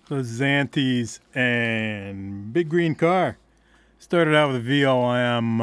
The Xantes and Big Green Car. Started out with a VOM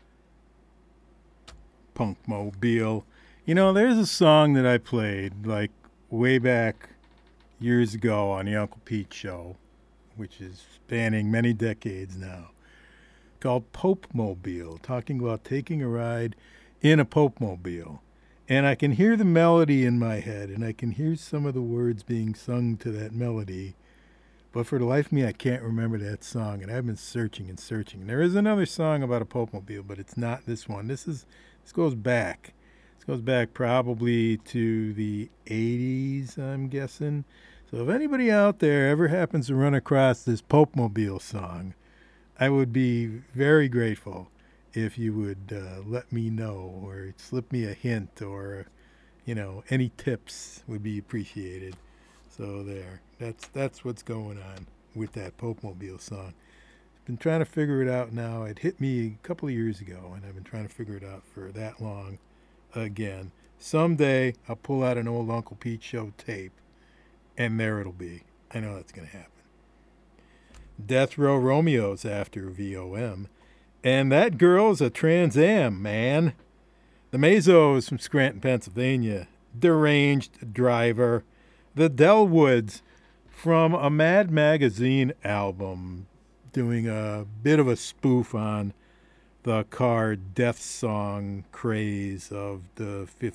Punk Mobile. You know, there's a song that I played like way back years ago on the Uncle Pete show, which is spanning many decades now, called Pope Mobile, talking about taking a ride in a Pope Mobile. And I can hear the melody in my head, and I can hear some of the words being sung to that melody. But for the life of me, I can't remember that song, and I've been searching and searching. And there is another song about a Pope Mobile, but it's not this one. This goes back. This goes back probably to the '80s, I'm guessing. So if anybody out there ever happens to run across this Pope Mobile song, I would be very grateful if you would let me know or slip me a hint or any tips would be appreciated. So there, that's what's going on with that Pope Mobile song. Been trying to figure it out now. It hit me a couple of years ago, and I've been trying to figure it out for that long again. Someday I'll pull out an old Uncle Pete show tape, and there it'll be. I know that's going to happen. Death Row Romeo's after VOM, and that girl's a Trans Am, man. The Mazos from Scranton, Pennsylvania. Deranged Driver. The Delwoods from a Mad Magazine album doing a bit of a spoof on the car death song craze of the